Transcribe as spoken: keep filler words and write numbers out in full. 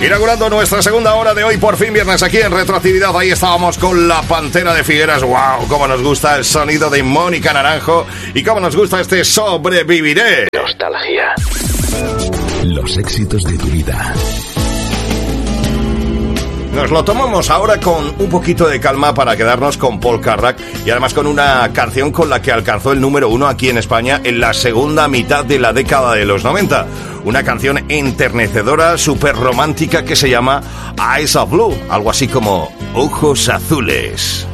Inaugurando nuestra segunda hora de hoy, por fin viernes, aquí en Retroactividad. Ahí estábamos con La Pantera de Figueras. ¡Wow! Cómo nos gusta el sonido de Mónica Naranjo y cómo nos gusta este Sobreviviré. Nostalgia. Los éxitos de tu vida. Nos lo tomamos ahora con un poquito de calma para quedarnos con Paul Carrack y además con una canción con la que alcanzó el número uno aquí en España en la segunda mitad de la década de los noventa. Una canción enternecedora, súper romántica que se llama Eyes of Blue, algo así como Ojos Azules.